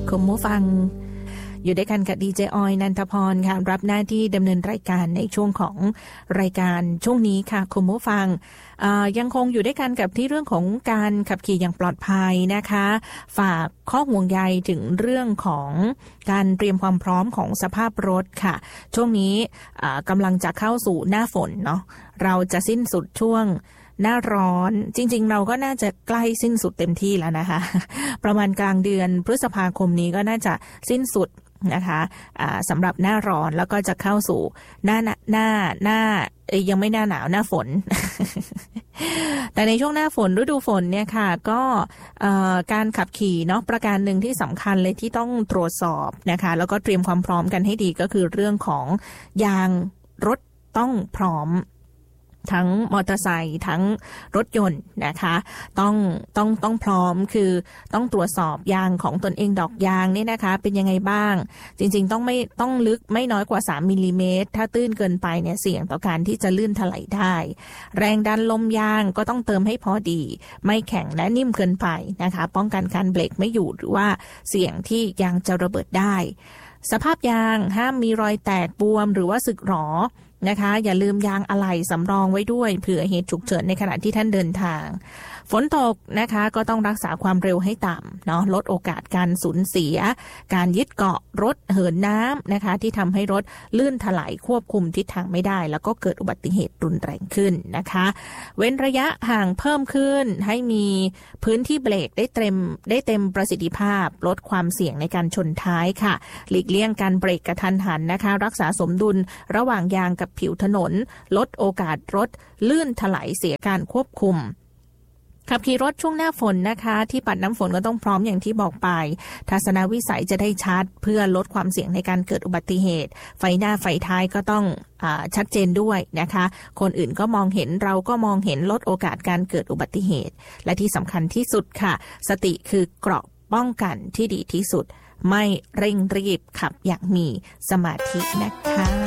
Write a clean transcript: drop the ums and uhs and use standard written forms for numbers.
คุณผู้ฟังอยู่ด้วยกันกับดีเจออยนันทพรค่ะรับหน้าที่ดำเนินรายการในช่วงของรายการช่วงนี้ค่ะคุณผู้ฟังยังคงอยู่ด้วยกันกับที่เรื่องของการขับขี่อย่างปลอดภัยนะคะฝากข้อห่วงใยถึงเรื่องของการเตรียมความพร้อมของสภาพรถค่ะช่วงนี้กำลังจะเข้าสู่หน้าฝนเนาะเราจะสิ้นสุดช่วงหน้าร้อนจริงๆเราก็น่าจะใกล้สิ้นสุดเต็มที่แล้วนะคะประมาณกลางเดือนพฤษภาคมนี้ก็น่าจะสิ้นสุดนะคะสำหรับหน้าร้อนแล้วก็จะเข้าสู่หน้ายังไม่หน้าหนาวหน้าฝน แต่ในช่วงหน้าฝนฤดูฝนเนี่ยค่ะก็การขับขี่เนาะประการหนึ่งที่สำคัญเลยที่ต้องตรวจสอบนะคะแล้วก็เตรียมความพร้อมกันให้ดีก็คือเรื่องของยางรถต้องพร้อมทั้งมอเตอร์ไซค์ทั้งรถยนต์นะคะต้องพร้อมคือต้องตรวจสอบยางของตนเองดอกยางนี่นะคะเป็นยังไงบ้างจริงๆต้องลึกไม่น้อยกว่า3มิลลิเมตรถ้าตื้นเกินไปเนี่ยเสี่ยงต่อการที่จะลื่นถลายได้แรงดันลมยางก็ต้องเติมให้พอดีไม่แข็งและนิ่มเกินไปนะคะป้องกันการเบรกไม่อยู่หรือว่าเสี่ยงที่ยางจะระเบิดได้สภาพยางห้ามมีรอยแตกบวมหรือว่าสึกหรอนะคะอย่าลืมยางอะไหล่สำรองไว้ด้วยเผื่อเหตุฉุกเฉินในขณะที่ท่านเดินทางฝนตกนะคะก็ต้องรักษาความเร็วให้ต่ำเนาะลดโอกาสการสูญเสียการยึดเกาะรถเหินน้ำนะคะที่ทำให้รถลื่นถลายควบคุมทิศทางไม่ได้แล้วก็เกิดอุบัติเหตุรุนแรงขึ้นนะคะเว้นระยะห่างเพิ่มขึ้นให้มีพื้นที่เบรกได้เต็มประสิทธิภาพลดความเสี่ยงในการชนท้ายค่ะหลีกเลี่ยงการเบรกกระทันหันนะคะรักษาสมดุลระหว่างยางกับผิวถนนลดโอกาสรถลื่นถลายเสียการควบคุมขับขี่รถช่วงหน้าฝนนะคะที่ปัดน้ำฝนก็ต้องพร้อมอย่างที่บอกไปทัศนวิสัยจะได้ชัดเพื่อลดความเสี่ยงในการเกิดอุบัติเหตุไฟหน้าไฟท้ายก็ต้องชัดเจนด้วยนะคะคนอื่นก็มองเห็นเราก็มองเห็นลดโอกาสการเกิดอุบัติเหตุและที่สำคัญที่สุดค่ะสติคือเกราะป้องกันที่ดีที่สุดไม่เร่งรีบขับอย่างมีสมาธินะคะ